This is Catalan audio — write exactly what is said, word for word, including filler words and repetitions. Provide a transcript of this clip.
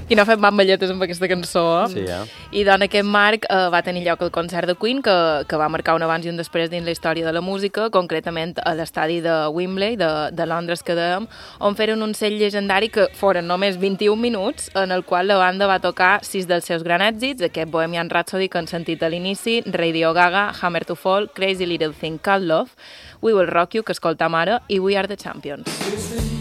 Qui no ha fet mamballetes amb aquesta cançó, eh? Sí, eh? I doncs aquest marc eh, va tenir lloc el concert de Queen, que, que va marcar un abans i un després dins la història de la música, concretament a l'estadi de Wembley, de, de Londres, que dèiem, on feren un sell llegendari que foren només vint-i-un minuts, en el qual la banda va tocar sis dels seus grans èxits, aquest Bohemian Rhapsody que han sentit a l'inici, Radio Gaga, Hammer to Fall, Crazy Little Thing Called Love, We Will Rock You, que escoltam ara, i We Are the Champions.